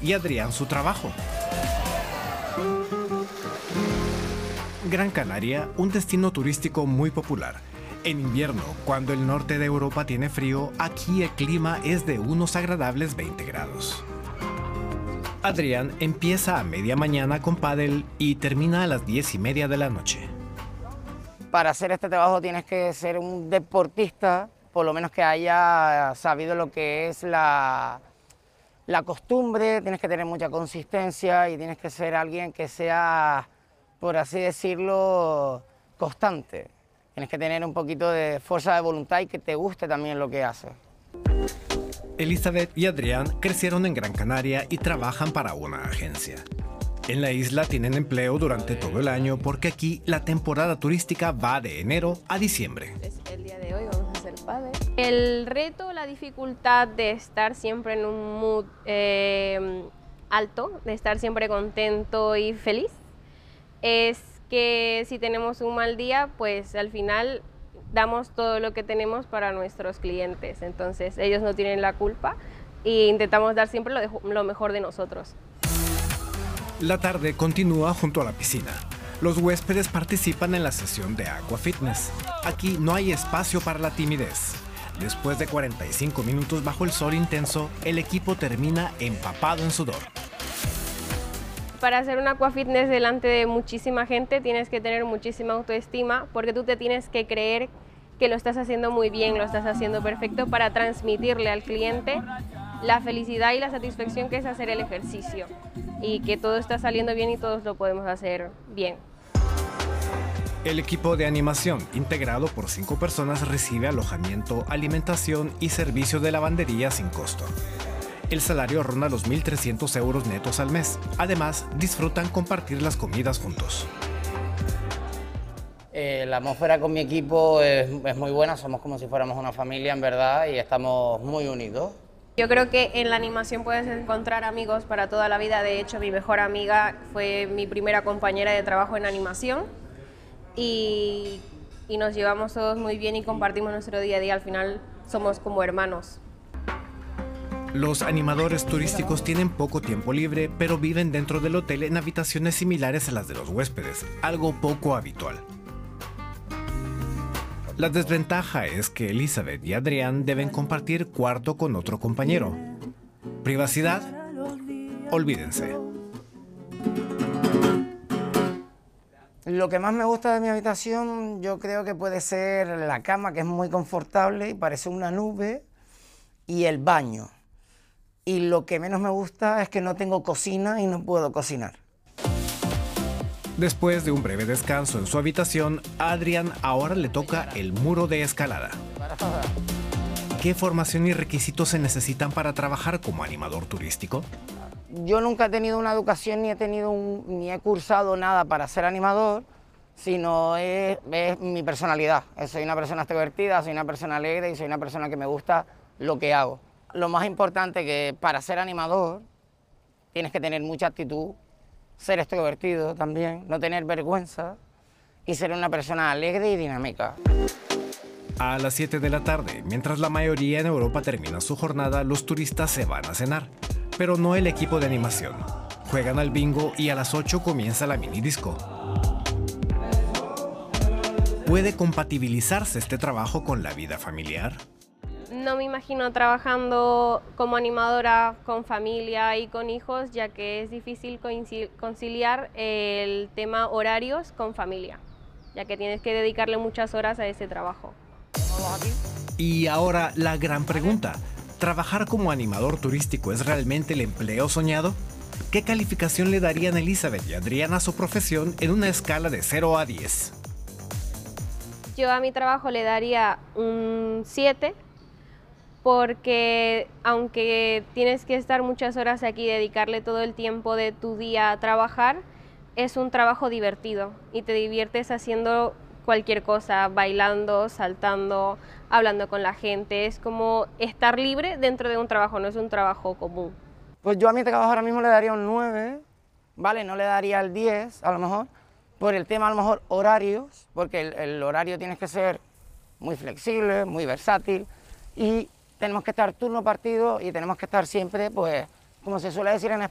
y Adrián su trabajo. Gran Canaria, un destino turístico muy popular. En invierno, cuando el norte de Europa tiene frío, aquí el clima es de unos agradables 20 grados. Adrián empieza a media mañana con pádel y termina a las 10:30 de la noche. Para hacer este trabajo tienes que ser un deportista, por lo menos que haya sabido lo que es la costumbre, tienes que tener mucha consistencia y tienes que ser alguien que sea, por así decirlo, constante. Tienes que tener un poquito de fuerza de voluntad y que te guste también lo que haces. Elizabeth y Adrián crecieron en Gran Canaria y trabajan para una agencia. En la isla tienen empleo durante todo el año porque aquí la temporada turística va de enero a diciembre. El día de hoy vamos a hacer pádel. El reto, la dificultad de estar siempre en un mood alto, de estar siempre contento y feliz, es que si tenemos un mal día, pues al final damos todo lo que tenemos para nuestros clientes. Entonces ellos no tienen la culpa e intentamos dar siempre lo mejor de nosotros. La tarde continúa junto a la piscina. Los huéspedes participan en la sesión de Aqua Fitness. Aquí no hay espacio para la timidez. Después de 45 minutos bajo el sol intenso, el equipo termina empapado en sudor. Para hacer un Aqua Fitness delante de muchísima gente tienes que tener muchísima autoestima porque tú te tienes que creer que lo estás haciendo muy bien, lo estás haciendo perfecto para transmitirle al cliente la felicidad y la satisfacción que es hacer el ejercicio y que todo está saliendo bien y todos lo podemos hacer bien. El equipo de animación, integrado por 5 personas, recibe alojamiento, alimentación y servicio de lavandería sin costo. El salario ronda los 1.300 euros netos al mes. Además, disfrutan compartir las comidas juntos. La atmósfera con mi equipo es muy buena, somos como si fuéramos una familia en verdad y estamos muy unidos. Yo creo que en la animación puedes encontrar amigos para toda la vida. De hecho, mi mejor amiga fue mi primera compañera de trabajo en animación y nos llevamos todos muy bien y compartimos nuestro día a día. Al final somos como hermanos. Los animadores turísticos tienen poco tiempo libre, pero viven dentro del hotel en habitaciones similares a las de los huéspedes, algo poco habitual. La desventaja es que Elizabeth y Adrián deben compartir cuarto con otro compañero. ¿Privacidad? Olvídense. Lo que más me gusta de mi habitación yo creo que puede ser la cama, que es muy confortable y parece una nube, y el baño. Y lo que menos me gusta es que no tengo cocina y no puedo cocinar. Después de un breve descanso en su habitación, a Adrián ahora le toca el muro de escalada. ¿Qué formación y requisitos se necesitan para trabajar como animador turístico? Yo nunca he tenido una educación ni he cursado nada para ser animador, sino es mi personalidad. Soy una persona extrovertida, soy una persona alegre y soy una persona que me gusta lo que hago. Lo más importante que para ser animador tienes que tener mucha actitud, ser extrovertido también, no tener vergüenza y ser una persona alegre y dinámica. A las 7 de la tarde, mientras la mayoría en Europa termina su jornada, los turistas se van a cenar, pero no el equipo de animación. Juegan al bingo y a las 8 comienza la mini disco. ¿Puede compatibilizarse este trabajo con la vida familiar? No me imagino trabajando como animadora con familia y con hijos, ya que es difícil conciliar el tema horarios con familia, ya que tienes que dedicarle muchas horas a ese trabajo. Y ahora la gran pregunta, ¿trabajar como animador turístico es realmente el empleo soñado? ¿Qué calificación le darían Elizabeth y Adrián a su profesión en una escala de 0 a 10? Yo a mi trabajo le daría un 7, porque aunque tienes que estar muchas horas aquí y dedicarle todo el tiempo de tu día a trabajar, es un trabajo divertido y te diviertes haciendo cualquier cosa, bailando, saltando, hablando con la gente. Es como estar libre dentro de un trabajo, no es un trabajo común. Pues yo a mi trabajo ahora mismo le daría un 9, ¿vale? No le daría el 10 a lo mejor, por el tema a lo mejor horarios, porque el horario tiene que ser muy flexible, muy versátil y tenemos que estar turno partido y tenemos que estar siempre, pues, como se suele decir en